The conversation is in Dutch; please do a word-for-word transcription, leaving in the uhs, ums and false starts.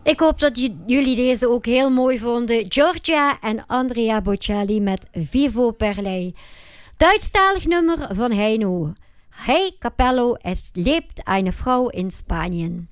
Ik hoop dat j- jullie deze ook heel mooi vonden. Giorgia en Andrea Bocelli met Vivo per lei. Duitsstalig nummer van Heino. Hey Capello, es lebt eine Frau in Spanien.